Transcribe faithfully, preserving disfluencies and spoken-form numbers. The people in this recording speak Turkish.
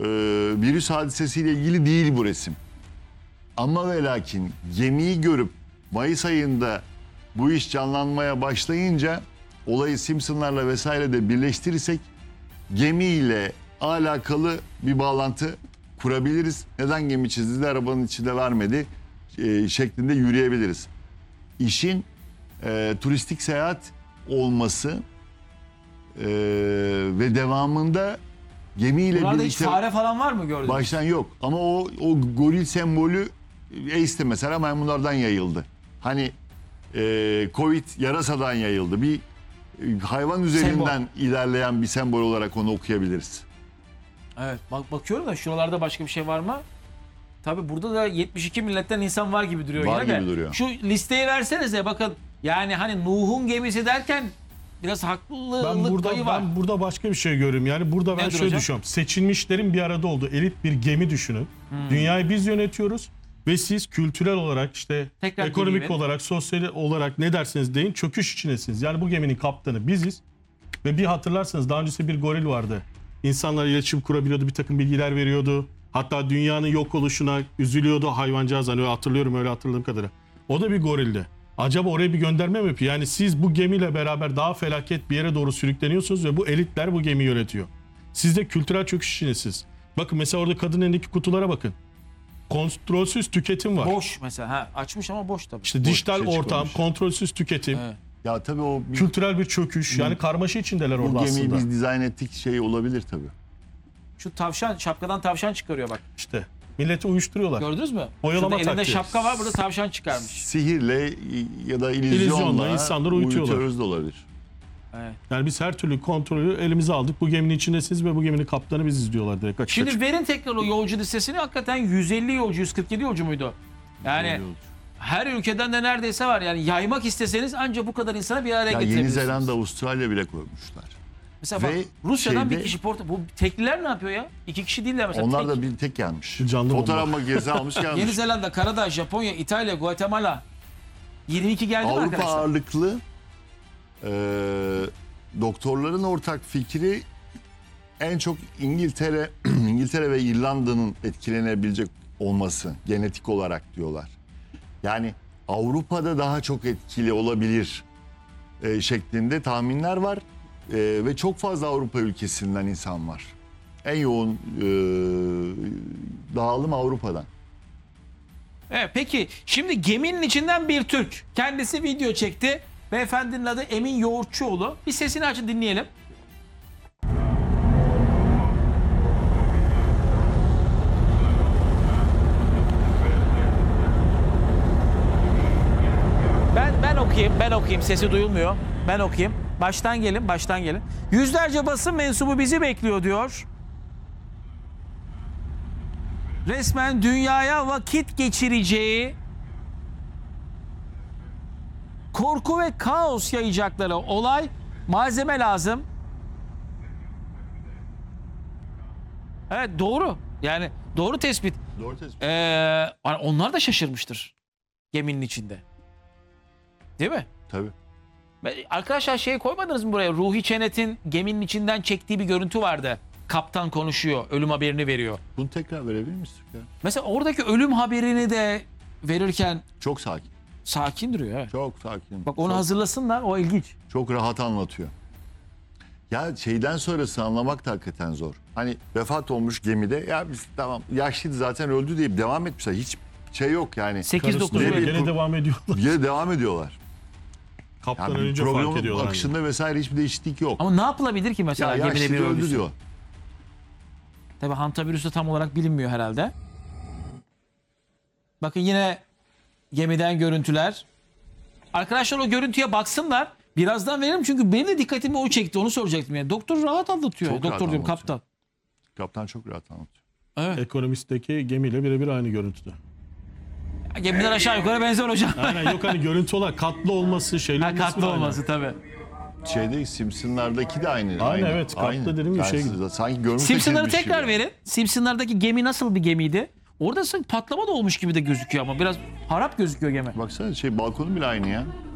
virüs hadisesiyle ilgili değil bu resim. Ama ve lakin gemiyi görüp Mayıs ayında bu iş canlanmaya başlayınca olayı Simpsonlarla vesaire de birleştirirsek gemiyle alakalı bir bağlantı kurabiliriz. Neden gemi çizdi, arabanın içinde vermedi e, şeklinde yürüyebiliriz. İşin e, turistik seyahat olması e, ve devamında gemiyle Bunlarda birlikte... hiç fare falan var mı gördünüz? Baştan yok ama o, o goril sembolü Ace'te mesela maymunlardan yayıldı. Hani e, Covid yarasadan yayıldı. Bir e, hayvan üzerinden sembol. ilerleyen bir sembol olarak onu okuyabiliriz. Evet, bak bakıyorum da şuralarda başka bir şey var mı? Tabii burada da yetmiş iki milletten insan var gibi duruyor. Var yine gibi de. duruyor. Şu listeyi versenize bakın. Yani hani Nuh'un gemisi derken biraz haklılık Ben burada, payı var. ben burada başka bir şey görüyorum. Yani burada ben Nedir şöyle hocam? düşünüyorum. Seçilmişlerin bir arada olduğu elit bir gemi düşünün. Hmm. Dünyayı biz yönetiyoruz ve siz kültürel olarak işte Tekrar ekonomik gemiyi olarak, sosyal olarak ne derseniz deyin çöküş içindesiniz. Yani bu geminin kaptanı biziz. Ve bir hatırlarsanız daha öncesi bir goril vardı. İnsanlar iletişim kurabiliyordu, bir takım bilgiler veriyordu. Hatta dünyanın yok oluşuna üzülüyordu hayvancağız. Hani hatırlıyorum, öyle hatırladığım kadarıyla. O da bir gorildi. Acaba oraya bir gönderme mi yapıyor? Yani siz bu gemiyle beraber daha felaket bir yere doğru sürükleniyorsunuz ve bu elitler bu gemiyi yönetiyor. Siz de kültürel çöküş içindesiniz. Bakın mesela orada kadın elindeki kutulara bakın. Kontrolsüz tüketim var. Boş mesela. Ha, açmış ama boş tabii. İşte Boş dijital bir şey ortam, çıkmamış. kontrolsüz tüketim, Evet. Ya tabii o bir, kültürel bir çöküş. Yani karmaşa içindeler bu orada gemiyi aslında. biz dizayn ettik şey olabilir tabii. Şu tavşan, şapkadan tavşan çıkarıyor bak. İşte milleti uyuşturuyorlar. Gördünüz mü? Oyalama Şurada elinde taktiği. şapka var, burada tavşan çıkarmış. Sihirle ya da illüzyonla, İllüzyonla insanları uyutuyorlar. uyutuyoruz da olabilir. Evet. Yani biz her türlü kontrolü elimize aldık. Bu geminin içindesiniz ve bu geminin kaptanı biziz diyorlar direkt açık Şimdi açık. verin tekrar o yolcu listesini. Hakikaten yüz elli yolcu, yüz kırk yedi yolcu muydu? Yani Öyle oldu. her ülkeden de neredeyse var. Yani yaymak isteseniz ancak bu kadar insana bir araya Ya Yeni getirebilirsiniz. Zelanda, Avustralya bile koymuşlar. Mesela Ve bak Rusya'dan şeyde- bir kişi Porto... Bu tekliler ne yapıyor ya? İki kişi değiller mesela. Onlar tek. da bir tek gelmiş. Canlı Fotoğraf bomba. makinesi almış gelmiş. Yeni Zelanda, Karadağ, Japonya, İtalya, Guatemala. yirmi iki geldi mi Avrupa arkadaşlar? ağırlıklı e, doktorların ortak fikri en çok İngiltere İngiltere ve İrlanda'nın etkilenebilecek olması genetik olarak diyorlar. Yani Avrupa'da daha çok etkili olabilir e, şeklinde tahminler var. E, ve çok fazla Avrupa ülkesinden insan var. En yoğun e, dağılım Avrupa'dan. Evet, peki şimdi geminin içinden bir Türk. Kendisi video çekti. Beyefendinin adı Emin Yoğurtçuoğlu. Bir sesini açın dinleyelim. Ben ben okuyayım, ben okuyayım. Sesi duyulmuyor. Ben okuyayım. Baştan gelin, baştan gelin. Yüzlerce basın mensubu bizi bekliyor diyor. Resmen dünyaya vakit geçireceği, korku ve kaos yayacakları olay, malzeme lazım. Evet, doğru. Yani doğru tespit. Doğru tespit. Ee, onlar da şaşırmıştır geminin içinde. Değil mi? Tabii. Arkadaşlar şey koymadınız mı buraya? Ruhi Çenet'in geminin içinden çektiği bir görüntü vardı. Kaptan konuşuyor, ölüm haberini veriyor. Bunu tekrar verebilir misin? Ya? Mesela oradaki ölüm haberini de verirken Çok sakin. sakin duruyor. Evet. Çok sakin. Bak onu çok, hazırlasınlar, o ilginç. çok rahat anlatıyor. Ya şeyden sonrası anlamak da hakikaten zor. Hani vefat olmuş gemide ya biz tamam yaşlıydı zaten öldü deyip devam etmişler. Hiç şey yok yani. sekiz dokuz Karısına bir- gene bir- devam ediyorlar. Yine devam ediyorlar. Kaptan Yani önce fark programın ediyorlar. akışında vesaire hiçbir değişiklik yok. Ama ne yapılabilir ki mesela Ya gemide yaşlı bir öldü öldüyse? diyor. Tabii hantavirüsü tam olarak bilinmiyor herhalde. Bakın yine gemiden görüntüler. Arkadaşlar o görüntüye baksınlar. Birazdan veririm çünkü benim de dikkatimi o çekti. Onu soracaktım yani. Doktor rahat anlatıyor. Çok Doktor rahat diyorum anlatıyor. kaptan. Kaptan çok rahat anlatıyor. Evet. Ekonomistteki gemiyle birebir aynı görüntüde. Gemiden aşağı yukarı benzer hocam. Aynen, yok hani görüntü olarak katlı olması, şeyler Ha, olması katlı bile aynı. olması tabii. Şeyde Simpsonlardaki de aynı. Aynı, evet, katlı dedim ya, şey gibi. siz- Sanki görmüş Simpsonları seçilmiş tekrar gibi. verin. Simpsonlardaki gemi nasıl bir gemiydi? Orada sanki patlama da olmuş gibi de gözüküyor ama biraz harap gözüküyor gemi. Baksana şey balkonu bile aynı ya.